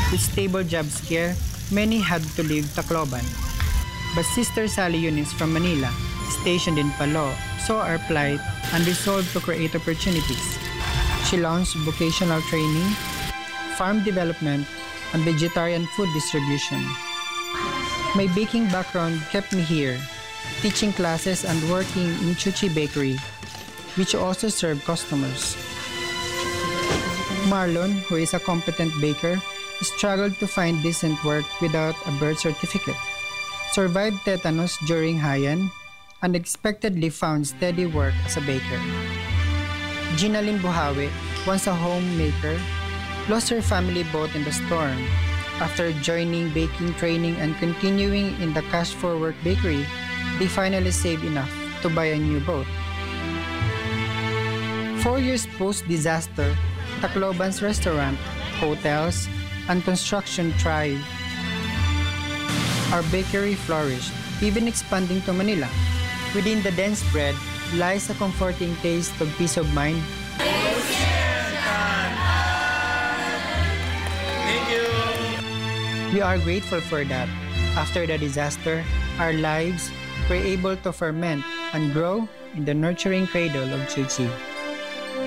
With stable job scare, many had to leave Tacloban. But Sister Sally Eunice from Manila, stationed in Palo, saw our plight and resolved to create opportunities. She launched vocational training, farm development, and vegetarian food distribution. My baking background kept me here, teaching classes and working in Chuchi Bakery, which also served customers. Marlon, who is a competent baker, struggled to find decent work without a birth certificate, survived tetanus during Haiyan, and unexpectedly found steady work as a baker. Ginalyn Buhawi, once a homemaker, lost her family boat in the storm. After joining baking training and continuing in the Cash for Work bakery, they finally saved enough to buy a new boat. 4 years post-disaster, Tacloban's restaurant, hotels, and construction thrived. Our bakery flourished, even expanding to Manila. Within the dense bread lies a comforting taste of peace of mind. Thank you. We are grateful for that. After the disaster, our lives were able to ferment and grow in the nurturing cradle of Chuchi.